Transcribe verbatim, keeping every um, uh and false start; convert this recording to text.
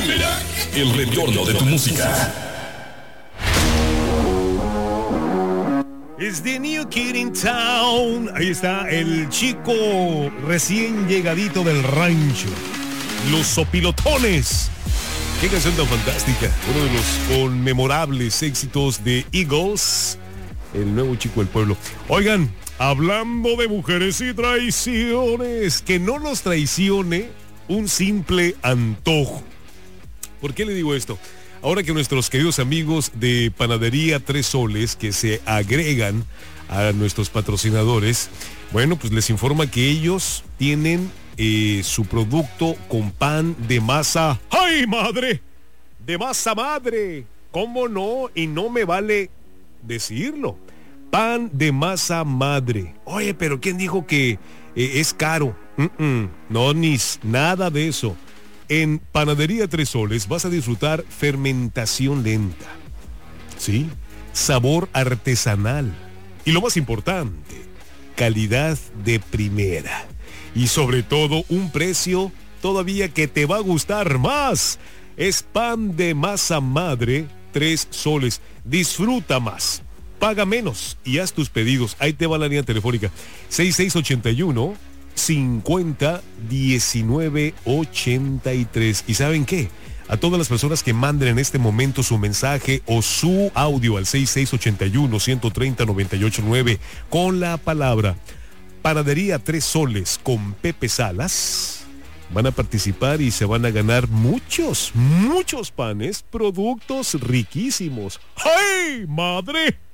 espera el retorno de tu música. It's the new kid in town. Ahí está el chico recién llegadito del rancho. Los Sopilotones. Qué canción tan fantástica. Uno de los conmemorables éxitos de Eagles. El nuevo chico del pueblo. Oigan, hablando de mujeres y traiciones, que no nos traicione un simple antojo. ¿Por qué le digo esto? Ahora que nuestros queridos amigos de Panadería Tres Soles, que se agregan a nuestros patrocinadores, bueno, pues les informa que ellos tienen eh, su producto con pan de masa. ¡Ay, madre! De masa madre. ¿Cómo no? Y no me vale decirlo. Pan de masa madre. Oye, pero ¿quién dijo que eh, es caro? Mm-mm. No, ni nada de eso. En Panadería Tres Soles vas a disfrutar fermentación lenta, ¿sí? Sabor artesanal. Y lo más importante, calidad de primera. Y sobre todo, un precio todavía que te va a gustar más. Es pan de masa madre, Tres Soles. Disfruta más. Paga menos y haz tus pedidos. Ahí te va la línea telefónica. seis seis ocho uno cincuenta diecinueve ochenta y tres. ¿Y saben qué? A todas las personas que manden en este momento su mensaje o su audio al seis seis ocho uno uno tres cero nueve ocho nueve con la palabra Panadería Tres Soles con Pepe Salas, van a participar y se van a ganar muchos, muchos panes, productos riquísimos. ¡Ay, madre!